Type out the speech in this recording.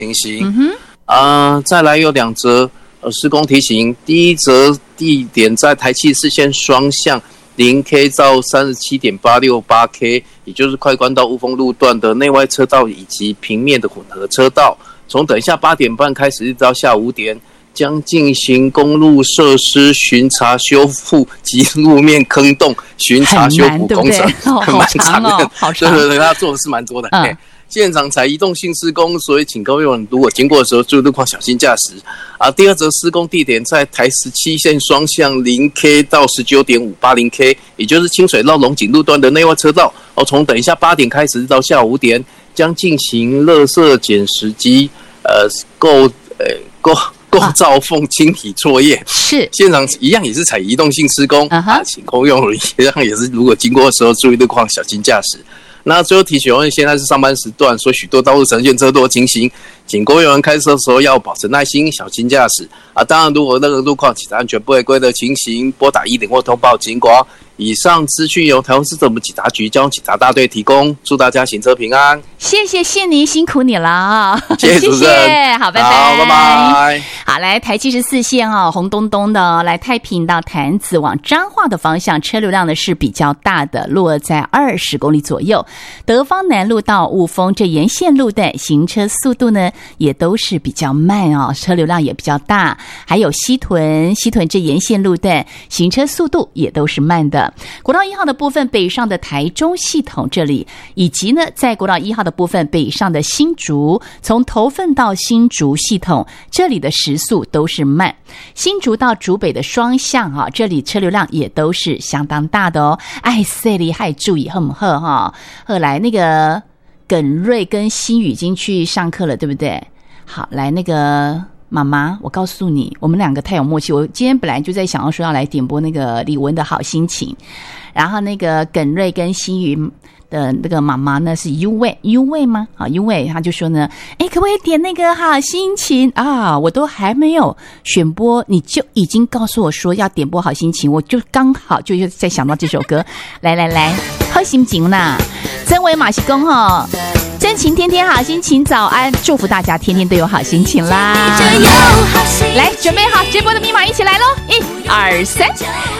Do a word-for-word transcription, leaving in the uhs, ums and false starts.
情形。嗯哼，啊、呃，再来有两则呃施工题型，第一则地点在台七四线双向零 K 到 三十七点八六八 K， 也就是快关到雾峰路段的内外车道以及平面的混合车道，从等一下八点半开始一直到下午五点。将进行公路设施巡查修复及路面坑洞巡查修补工程， 很蛮长的，好长。 对对对，他做的是蛮多的。嗯，现场采移动性施工，所以请各位如果经过的时候注意路况，小心驾驶。啊，第二则施工地点在台十七线双向零 K 到 十九点五八零 K， 也就是清水绕龙井路段的内外车道。哦，从等一下八点开始到下午五点，将進行垃圾捡拾及呃构呃构。构造缝清理作业、啊、 是现场一样也是采移动性施工、uh-huh. 啊，请公用一样也是如果经过的时候注意路况，小心驾驶。那最后提醒，因为现在是上班时段，所以许多道路呈现车多情形，请公用人开车的时候要保持耐心，小心驾驶啊。当然，如果任何路况其他安全不违规的情形，拨打一零或通报警广。以上资讯由台湾市政府警察局交通警察大队提供，祝大家行车平安。 谢谢谢你，辛苦你了， 谢谢主持人， 谢谢，好，拜拜， 好，拜拜。 好，来台七十四线哦，红咚咚的，来太平到潭子往彰化的方向，车流量呢是比较大的，落在二十公里左右。德芳南路到雾峰这沿线路段，行车速度呢也都是比较慢哦，车流量也比较大。还有西屯，西屯这沿线路段，行车速度也都是慢的。国道一号的部分，北上的台中系统这里，以及呢，在国道一号的部分，北上的新竹，从头份到新竹系统，这里的时速都是慢。新竹到竹北的双向啊，这里车流量也都是相当大的哦。哎，这里还注意很呵哈。后来那个耿瑞跟新宇已经去上课了，对不对？好，来那个。妈妈，我告诉你，我们两个太有默契。我今天本来就在想要说要来点播那个李玟的好心情，然后那个耿瑞跟新宇的那个妈妈呢是 U 位 U 位吗？啊 U 位，他就说呢，哎，可不可以点那个好心情啊？我都还没有选播，你就已经告诉我说要点播好心情，我就刚好就在想到这首歌。来来来，好心情啦！曾伟马西公哈。真情天天好心情，早安！祝福大家天天都有好心情啦！来，准备好直播的密码，一起来喽！一、二、三。